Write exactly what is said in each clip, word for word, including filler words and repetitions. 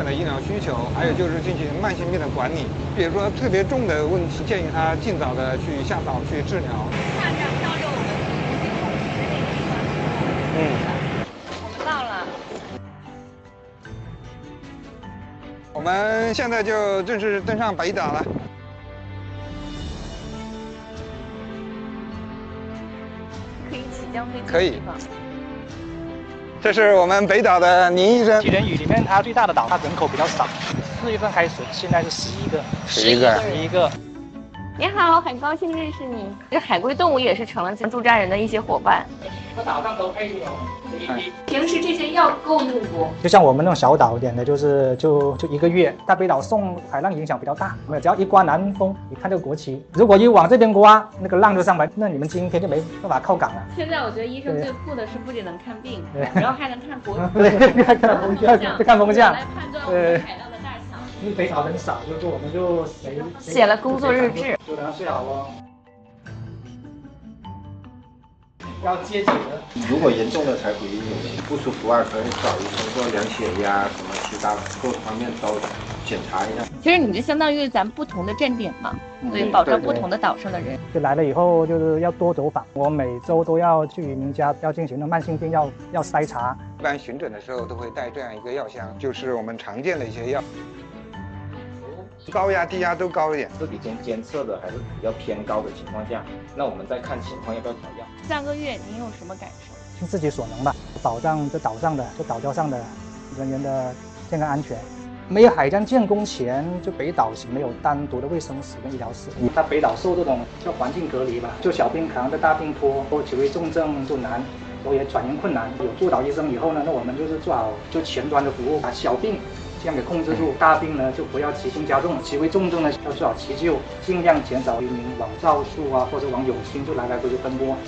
的医疗需求，还有就是进行慢性病的管理。比如说特别重的问题，建议他尽早的去下岛去治疗。 下站标着我们重庆口吃的那个地方。 嗯， 我们到了。 我们现在就正式登上北岛了。 可以起降飞机可以的地方。 这是我们北岛的林医生。 吉人屿里面它最大的岛，它人口比较少。四月份开始，现在是十一个， 十一个， 十一个。 你好，很高兴认识你。这海龟动物也是成了驻扎人的一些伙伴。 这岛上都配有。 平时这些药够用不？ 就像我们那种小岛一点的，就是就就一个月。大北岛受海浪影响比较大，没有，只要一刮南风，你看这个国旗，如果一往这边刮，那个浪就上来，那你们今天就没办法靠港了。 现在我觉得医生最酷的是不仅能看病，然后还能看国对，看风向，看风向来判断我们海浪的大小。 因为北岛人少，就是我们就谁写了工作日志， 就让他睡好哦。要接紧的。 如果严重的才不有不舒服啊，可以找医生做量血压，什么其他各方面都检查一下。 其实你就相当于咱不同的站点嘛，所以保障不同的岛上的人。 就来了以后，就是要多走访。我每周都要去渔民家，要进行的慢性病要要筛查。 一般巡诊的时候都会带这样一个药箱，就是我们常见的一些药。高压、低压都高一点。 这里监监测的还是比较偏高的情况下，那我们再看情况要不要调药。 上个月您有什么感受？ 尽自己所能吧，保障这岛上的、这岛礁上的人员的健康安全。没有海江建工前，就北岛是没有单独的卫生室跟医疗室。它北岛受这种叫环境隔离吧，就小病扛着大病拖，或其为重症就难，所以转运困难。有驻岛医生以后呢，那我们就是做好就前端的服务，把小病这样给控制住，大病呢就不要急性加重，其为重症呢要做好急救，尽量减少渔民往皂树啊或者往永清就来来回回奔波。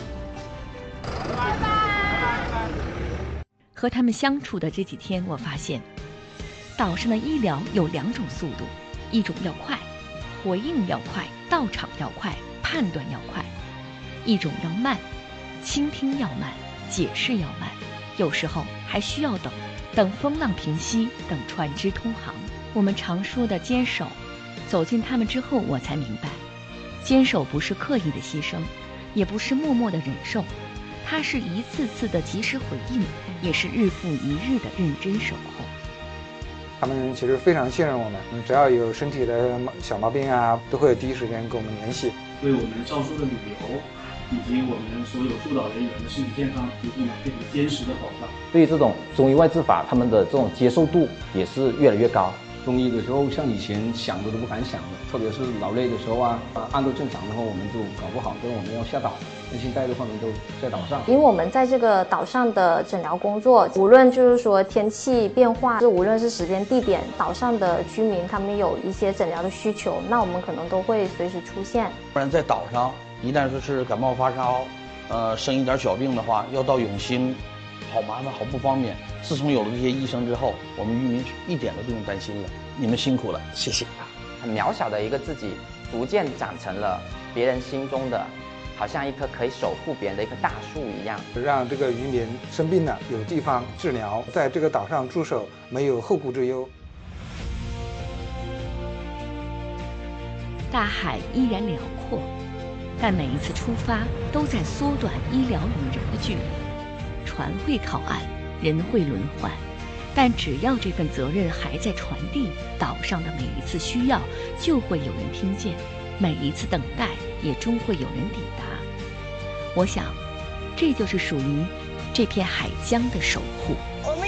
和他们相处的这几天，我发现岛上的医疗有两种速度，一种要快，回应要快，到场要快，判断要快；一种要慢，倾听要慢，解释要慢，有时候还需要等，等风浪平息，等船只通航。我们常说的坚守，走进他们之后，我才明白，坚守不是刻意的牺牲，也不是默默的忍受，它是一次次的及时回应，也是日复一日的认真守候。 他们其实非常信任我们，只要有身体的小毛病啊，都会第一时间跟我们联系， 为我们诏书的旅游以及我们所有驻岛人员的身体健康提供了非常坚实的保障。 对于这种中医外治法，他们的这种接受度也是越来越高。 中医的时候，像以前想的都不敢想的，特别是劳累的时候啊，按照正常的话，我们就搞不好，跟我们要下岛。那现在的话呢，都在岛上。 因为我们在这个岛上的诊疗工作，无论就是说天气变化，就无论是时间地点，岛上的居民他们有一些诊疗的需求，那我们可能都会随时出现。 不然在岛上，一旦说是感冒发烧，呃，生一点小病的话，要到永兴，好麻烦，好不方便。自从有了这些医生之后，我们渔民一点都不用担心了。你们辛苦了，谢谢。 很渺小的一个自己，逐渐长成了别人心中的，好像一棵可以守护别人的一棵大树一样， 让这个渔民生病了有地方治疗，在这个岛上驻守没有后顾之忧。 大海依然辽阔，但每一次出发都在缩短医疗与人的距离。船会靠岸，人会轮换，但只要这份责任还在传递，岛上的每一次需要就会有人听见，每一次等待也终会有人抵达。我想，这就是属于这片海疆的守护。 我们